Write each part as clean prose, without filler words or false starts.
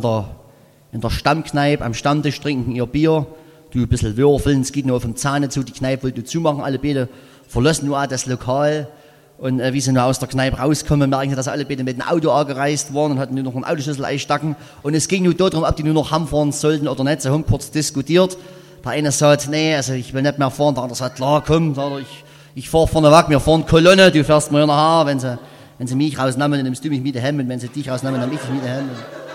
in der Stammkneipe, am Stammtisch trinken ihr Bier, du ein bisschen würfeln, es geht nur vom Zahne zu, die Kneipe wollte zumachen, alle beide verlassen nur das Lokal. Und wie sie nur aus der Kneipe rauskommen, merken sie, dass alle beide mit dem Auto angereist waren und hatten nur noch einen Autoschlüssel einstecken. Und es ging nur darum, ob die nur noch heimfahren sollten oder nicht. Sie haben kurz diskutiert. Der eine sagt, nee, also ich will nicht mehr fahren. Der andere sagt, klar, komm, sagt er, ich fahre vorne weg, wir fahren Kolonne, du fährst mir nachher. Wenn sie mich rausnehmen, dann nimmst du mich mit daheim. Und wenn sie dich rausnehmen, dann nehme ich dich mit daheim.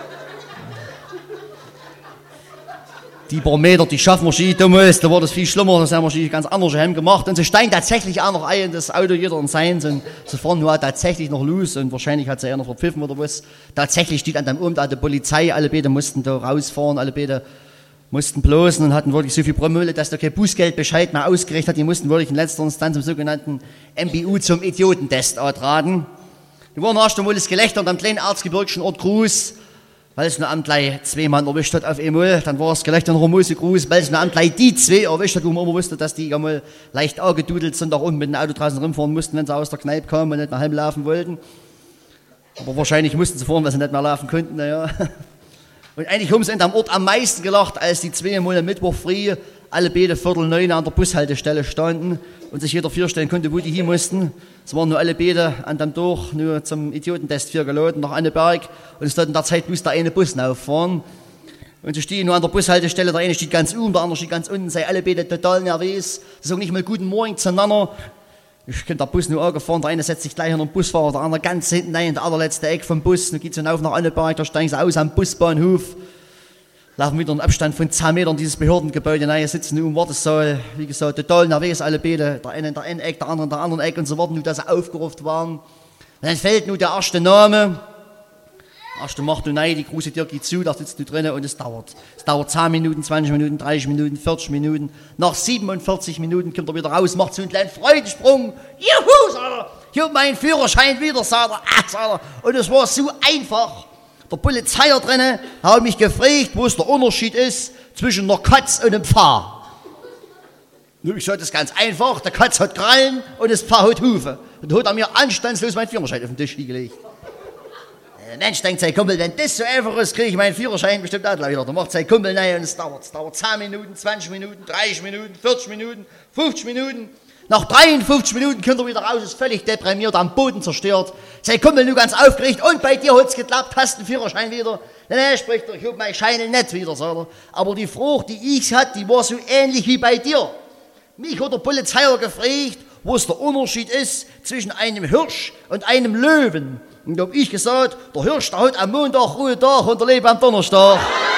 Die paar Meter, die schaffen wir schon damals, da war das viel schlimmer, das haben wir schon ganz anders Hemd gemacht. Und sie steigen tatsächlich auch noch ein in das Auto, jeder in seins, und sie fahren nur tatsächlich noch los und wahrscheinlich hat sie eher noch verpfiffen oder was. Tatsächlich steht an dem Abend auch die Polizei, alle beide mussten da rausfahren, alle beide mussten bloßen und hatten wirklich so viel Promille, dass da kein Bußgeldbescheid mehr ausgerechnet hat. Die mussten wirklich in letzter Instanz zum sogenannten MBU zum Idiotentest antraten. Die waren erst einmal das Gelächter am kleinen erzgebirgischen Ort Gruß, weil es nur am gleich 2 Mann erwischt hat auf einmal. Dann war es Gelächter noch einmal so groß, weil es nur am gleich die 2 erwischt hat, wo man immer wusste, dass die einmal leicht angedudelt sind, auch unten mit dem Auto draußen rumfahren mussten, wenn sie aus der Kneipe kamen und nicht mehr heimlaufen wollten. Aber wahrscheinlich mussten sie fahren, weil sie nicht mehr laufen konnten, naja. Und eigentlich haben sie in dem Ort am meisten gelacht, als die 2 Mal am Mittwoch früh alle beide 8:45 an der Bushaltestelle standen und sich jeder vorstellen konnte, wo die hin mussten. Es waren nur alle beide an dem Tag nur zum Idiotentest geladen nach Anneberg und es dort in der Zeit bloß der eine Bus auffahren. Und sie stehen nur an der Bushaltestelle, der eine steht ganz oben, der andere steht ganz unten, sei alle beide total nervös. Sie sagen nicht mal guten Morgen zueinander. Ich könnte der Bus nur angefahren, der eine setzt sich gleich an den Busfahrer, der andere ganz hinten rein, der allerletzte Eck vom Bus. Dann geht es auf nach Anneberg, da steigen sie aus am Busbahnhof. Laufen wieder in Abstand von 10 Metern dieses Behördengebäude rein, sitzen nur im Wartesaal, wie gesagt, total nervös alle beide, der eine in der einen Eck, der andere in der anderen Eck und so warten nur, dass sie aufgerufen waren. Und dann fällt nur der erste Name, der erste macht nur nein, die große Tür geht zu, da sitzt du drinnen und es dauert. Es dauert 10 Minuten, 20 Minuten, 30 Minuten, 40 Minuten. Nach 47 Minuten kommt er wieder raus, macht so einen kleinen Freudensprung. Juhu, sagt er, ich hab meinen Führerschein wieder, sagt er. Und es war so einfach. Der Polizeier drinnen hat mich gefragt, wo es der Unterschied ist zwischen einer Katz und einem Pfau. Ich sagte, das ist ganz einfach, der Katz hat Krallen und das Pfau hat Hufe. Und da hat er mir anstandslos meinen Führerschein auf den Tisch gelegt. Der Mensch denkt, sein Kumpel, wenn das so einfach ist, kriege ich meinen Führerschein bestimmt auch gleich wieder. Da macht sein Kumpel rein und es dauert 10 Minuten, 20 Minuten, 30 Minuten, 40 Minuten, 50 Minuten. Nach 53 Minuten kommt er wieder raus, ist völlig deprimiert, am Boden zerstört. Sein Kumpel nur ganz aufgeregt. Und bei dir hat's geklappt, hast den Führerschein wieder? Nein, spricht er, ich hab meinen Schein nicht wieder, sagt er. Aber die Frage, die ich hatte, die war so ähnlich wie bei dir. Mich hat der Polizeier gefragt, wo es der Unterschied ist zwischen einem Hirsch und einem Löwen. Und da hab ich gesagt, der Hirsch, der hat am Montag Ruhetag und der Löwe am Donnerstag.